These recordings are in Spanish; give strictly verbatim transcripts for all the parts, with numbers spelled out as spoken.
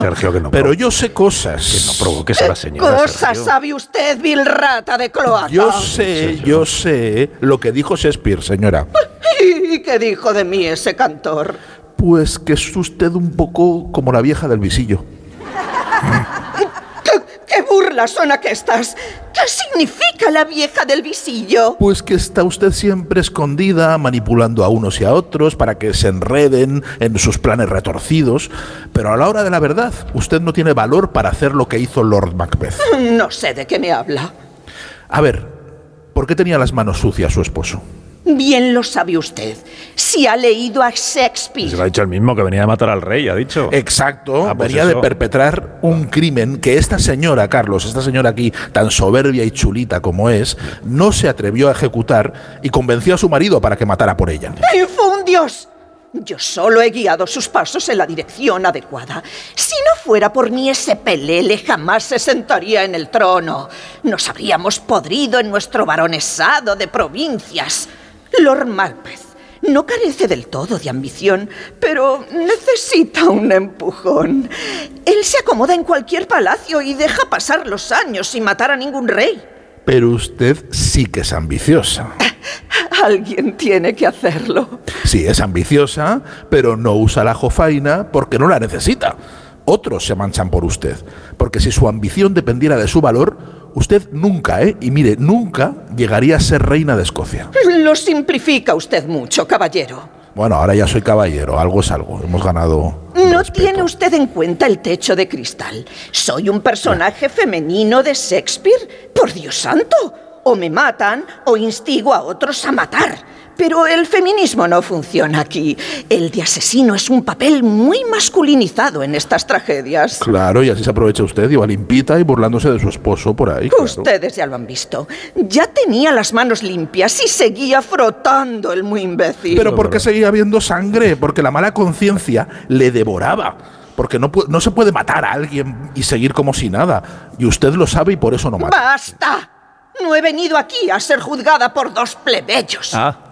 Sergio, que no Pero yo sé cosas. Que no provoques a la señora. Cosas Sergio. sabe usted, vil rata de cloaca. Yo sé, yo sé lo que dijo Shakespeare, señora. ¿Y qué dijo de mí ese cantor? Pues que es usted un poco como la vieja del visillo. ¿Qué, qué burlas son aquestas? ¿Qué significa la vieja del visillo? Pues que está usted siempre escondida, manipulando a unos y a otros para que se enreden en sus planes retorcidos. Pero a la hora de la verdad, usted no tiene valor para hacer lo que hizo Lord Macbeth. No sé de qué me habla. A ver, ¿por qué tenía las manos sucias su esposo? Bien lo sabe usted. Si ha leído a Shakespeare. Se lo ha dicho el mismo que venía a matar al rey, ha dicho. Exacto, Ah, pues venía eso. de perpetrar un crimen que esta señora, Carlos, esta señora aquí, tan soberbia y chulita como es, no se atrevió a ejecutar y convenció a su marido para que matara por ella. ¡Infundios! Yo solo he guiado sus pasos en la dirección adecuada. Si no fuera por mí, ese pelele jamás se sentaría en el trono. Nos habríamos podrido en nuestro baronesado de provincias. Lord Macbeth no carece del todo de ambición, pero necesita un empujón. Él se acomoda en cualquier palacio y deja pasar los años sin matar a ningún rey. Pero usted sí que es ambiciosa. Alguien tiene que hacerlo. Sí, es ambiciosa, pero no usa la jofaina porque no la necesita. Otros se manchan por usted, porque si su ambición dependiera de su valor, usted nunca, ¿eh? Y mire, nunca llegaría a ser reina de Escocia. Lo simplifica usted mucho, caballero. Bueno, ahora ya soy caballero, algo es algo, hemos ganado No respeto. tiene usted en cuenta el techo de cristal. Soy un personaje femenino de Shakespeare. ¡Por Dios santo! O me matan o instigo a otros a matar. Pero el feminismo no funciona aquí. El de asesino es un papel muy masculinizado en estas tragedias. Claro, y así se aprovecha usted y va limpita y burlándose de su esposo por ahí. Claro. Ustedes ya lo han visto. Ya tenía las manos limpias y seguía frotando el muy imbécil. Pero ¿por qué seguía viendo sangre? Porque la mala conciencia le devoraba. Porque no, pu- no se puede matar a alguien y seguir como si nada. Y usted lo sabe y por eso no mata. ¡Basta! No he venido aquí a ser juzgada por dos plebeyos. Ah,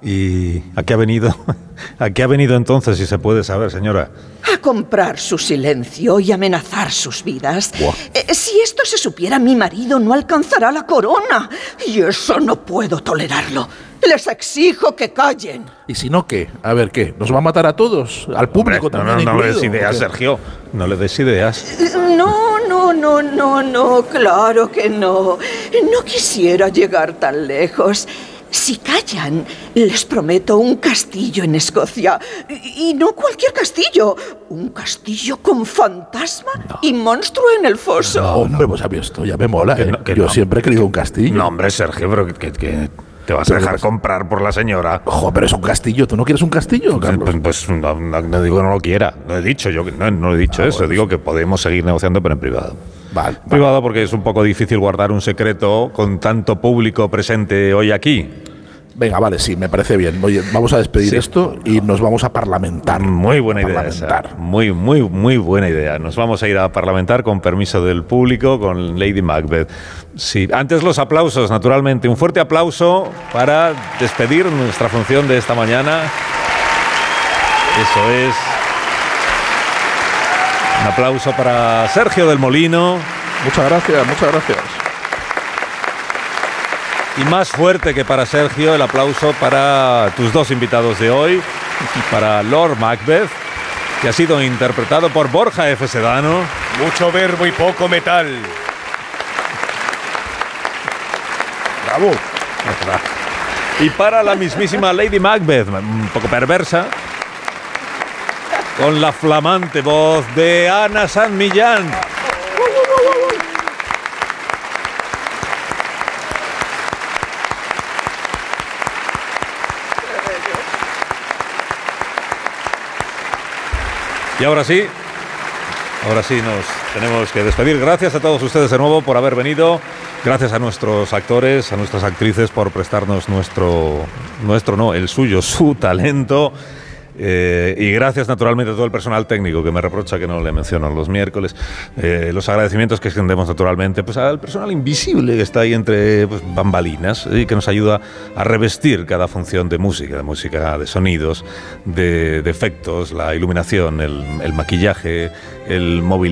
¿y a qué ha venido? ¿A qué ha venido entonces, si se puede saber, señora? A comprar su silencio y amenazar sus vidas. Buah. Eh, si esto se supiera, mi marido no alcanzará la corona. Y eso no puedo tolerarlo. Les exijo que callen. ¿Y si no qué? A ver, ¿qué? ¿Nos va a matar a todos? ¿Al público Hombre, no, también no, no le des incluido? ideas, ¿O qué? Sergio. No le des ideas. No, no, no, no, no, claro que no. No quisiera llegar tan lejos. Si callan, les prometo un castillo en Escocia. Y, y no cualquier castillo. Un castillo con fantasma No. y monstruo en el foso. No. Hombre, pues a mí esto ya me mola, Que ¿eh? no, que Yo no. siempre he querido un castillo. No, hombre, Sergio, pero que, que- que te vas a Pero dejar que- comprar por la señora. Ojo, pero es un castillo. ¿Tú no quieres un castillo, Pues, Carlos? pues, pues, no, no- no digo que no lo quiera. No he dicho yo que no, no he dicho Ah, eso. bueno, Digo que podemos seguir negociando, pero en privado. Vale, vale. Privado porque es un poco difícil guardar un secreto con tanto público presente hoy aquí. Venga, vale, sí, me parece bien. Oye, vamos a despedir Sí. esto y nos vamos a parlamentar. Muy buena A idea esa. parlamentar. Muy, muy, muy buena idea. Nos vamos a ir a parlamentar con permiso del público con Lady Macbeth. Sí, antes los aplausos, naturalmente. Un fuerte aplauso para despedir nuestra función de esta mañana. Eso es. Un aplauso para Sergio del Molino. Muchas gracias, muchas gracias. Y más fuerte que para Sergio, el aplauso para tus dos invitados de hoy, para Lord Macbeth, que ha sido interpretado por Borja F. Sedano. Mucho verbo y poco metal. Bravo. Y para la mismísima Lady Macbeth, un poco perversa, con la flamante voz de Ana San Millán. Y ahora sí, ahora sí nos tenemos que despedir. Gracias a todos ustedes de nuevo por haber venido. Gracias a nuestros actores, a nuestras actrices por prestarnos nuestro, nuestro no, el suyo, su talento. Eh, y gracias naturalmente a todo el personal técnico que me reprocha que no le menciono los miércoles. Eh, los agradecimientos que extendemos naturalmente pues, al personal invisible que está ahí entre pues, bambalinas y que nos ayuda a revestir cada función de música, de música, de sonidos, de, de efectos, la iluminación, el, el maquillaje, el móvil.